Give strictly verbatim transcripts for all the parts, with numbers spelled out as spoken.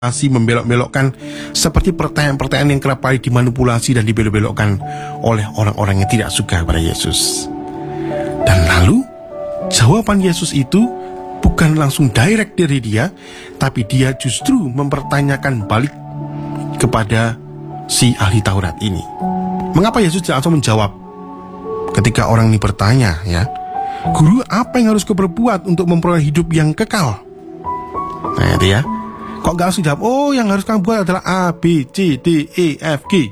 masih membelok-belokkan seperti pertanyaan-pertanyaan yang kerap kali dimanipulasi dan dibelok-belokkan oleh orang-orang yang tidak suka kepada Yesus. Dan lalu jawaban Yesus itu bukan langsung direct dari dia, tapi dia justru mempertanyakan balik kepada si ahli Taurat ini. Mengapa Yesus tidak langsung menjawab ketika orang ini bertanya, ya, "Guru, apa yang harus kau perbuat untuk memperoleh hidup yang kekal?" Nah itu ya, kok gak langsung jawab, "Oh, yang harus kamu buat adalah A, B, C, D, E, F, G."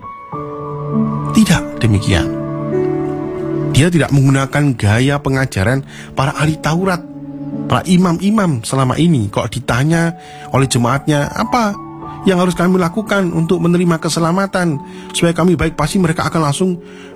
Tidak demikian. Dia tidak menggunakan gaya pengajaran para ahli Taurat, para imam-imam selama ini. Kok ditanya oleh jemaatnya, "Apa yang harus kami lakukan untuk menerima keselamatan supaya kami baik?" Pasti mereka akan langsung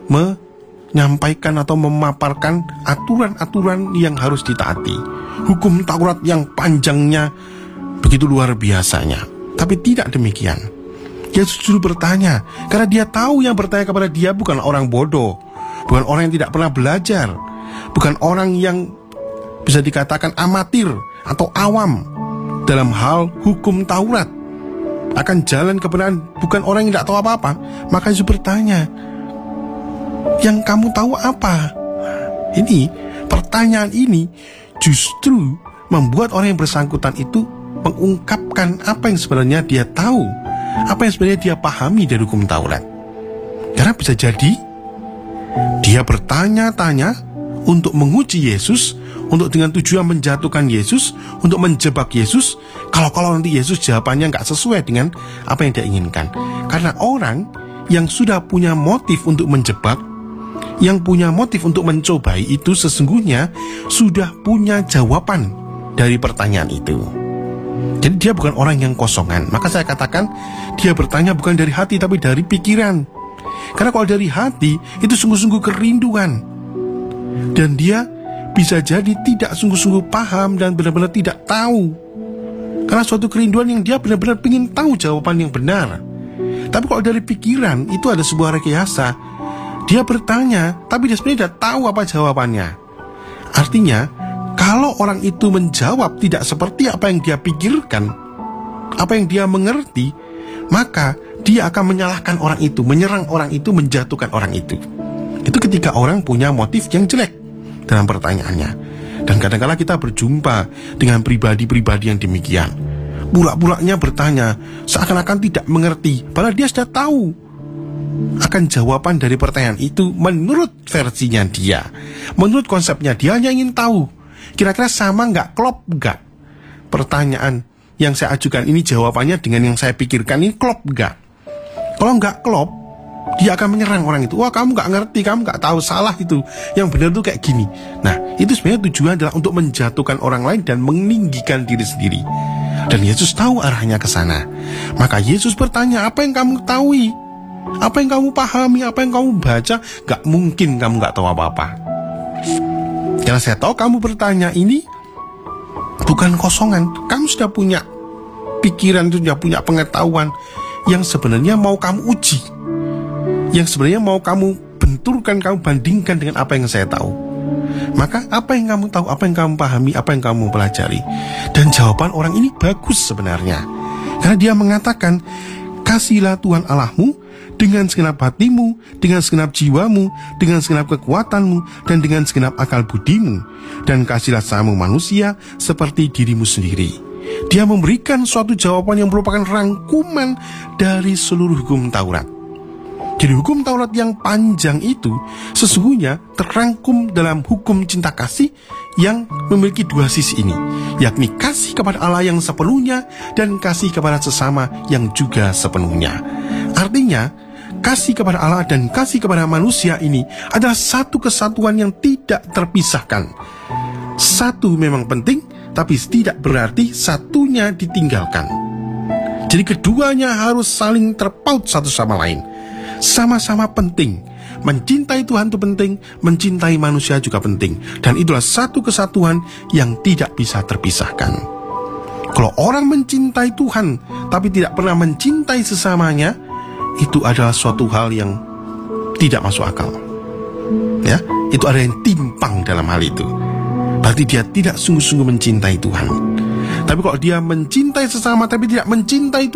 menyampaikan atau memaparkan aturan-aturan yang harus ditaati, hukum Taurat yang panjangnya begitu luar biasanya. Tapi tidak demikian. Yesus justru bertanya karena dia tahu yang bertanya kepada dia bukan orang bodoh, bukan orang yang tidak pernah belajar, bukan orang yang bisa dikatakan amatir atau awam dalam hal hukum Taurat, akan jalan kebenaran, bukan orang yang tidak tahu apa-apa. Maka Yesus bertanya, "Yang kamu tahu apa?" Ini pertanyaan ini justru membuat orang yang bersangkutan itu mengungkapkan apa yang sebenarnya dia tahu, apa yang sebenarnya dia pahami dari hukum Taurat. Karena bisa jadi dia bertanya-tanya untuk menguji Yesus, untuk dengan tujuan menjatuhkan Yesus, untuk menjebak Yesus. Kalau-kalau nanti Yesus jawabannya nggak sesuai dengan apa yang dia inginkan. Karena orang yang sudah punya motif untuk menjebak, yang punya motif untuk mencobai itu sesungguhnya sudah punya jawaban dari pertanyaan itu. Jadi dia bukan orang yang kosongan. Maka saya katakan dia bertanya bukan dari hati tapi dari pikiran. Karena kalau dari hati itu sungguh-sungguh kerinduan, dan dia bisa jadi tidak sungguh-sungguh paham dan benar-benar tidak tahu. Karena suatu kerinduan yang dia benar-benar ingin tahu jawaban yang benar. Tapi kalau dari pikiran itu ada sebuah rekayasa. Dia bertanya tapi dia sebenarnya tidak tahu apa jawabannya. Artinya kalau orang itu menjawab tidak seperti apa yang dia pikirkan, apa yang dia mengerti, maka dia akan menyalahkan orang itu, menyerang orang itu, menjatuhkan orang itu. Itu ketika orang punya motif yang jelek dalam pertanyaannya. Dan kadang-kadang kita berjumpa dengan pribadi-pribadi yang demikian. Bulak-bulaknya bertanya seakan-akan tidak mengerti, padahal dia sudah tahu akan jawaban dari pertanyaan itu menurut versinya dia, menurut konsepnya. Dia hanya ingin tahu kira-kira sama nggak, klop nggak pertanyaan yang saya ajukan ini, jawabannya dengan yang saya pikirkan ini klop nggak. Kalau nggak klop, dia akan menyerang orang itu. "Wah, kamu nggak ngerti, kamu nggak tahu, salah itu, yang benar tuh kayak gini." Nah, itu sebenarnya tujuan adalah untuk menjatuhkan orang lain dan meninggikan diri sendiri. Dan Yesus tahu arahnya ke sana. Maka Yesus bertanya, "Apa yang kamu tahu? Apa yang kamu pahami? Apa yang kamu baca?" Gak mungkin kamu gak tahu apa-apa. Karena saya tahu kamu bertanya ini bukan kosongan. Kamu sudah punya pikiran, sudah punya pengetahuan yang sebenarnya mau kamu uji, yang sebenarnya mau kamu benturkan, kamu bandingkan dengan apa yang saya tahu. Maka apa yang kamu tahu, apa yang kamu pahami, apa yang kamu pelajari. Dan jawaban orang ini bagus sebenarnya. Karena dia mengatakan, "Kasihilah Tuhan Allahmu dengan segenap hatimu, dengan segenap jiwamu, dengan segenap kekuatanmu, dan dengan segenap akal budimu. Dan kasihlah sesamamu manusia seperti dirimu sendiri." Dia memberikan suatu jawaban yang merupakan rangkuman dari seluruh hukum Taurat. Jadi hukum Taurat yang panjang itu sesungguhnya terrangkum dalam hukum cinta kasih yang memiliki dua sisi ini, yakni kasih kepada Allah yang sepenuhnya dan kasih kepada sesama yang juga sepenuhnya. Artinya kasih kepada Allah dan kasih kepada manusia ini adalah satu kesatuan yang tidak terpisahkan. Satu memang penting, tapi tidak berarti satunya ditinggalkan. Jadi keduanya harus saling terpaut satu sama lain. Sama-sama penting. Mencintai Tuhan itu penting, mencintai manusia juga penting. Dan itulah satu kesatuan yang tidak bisa terpisahkan. Kalau orang mencintai Tuhan tapi tidak pernah mencintai sesamanya, itu adalah suatu hal yang tidak masuk akal. Ya, itu ada yang timpang dalam hal itu. Berarti dia tidak sungguh-sungguh mencintai Tuhan. Tapi kalau dia mencintai sesama tapi tidak mencintai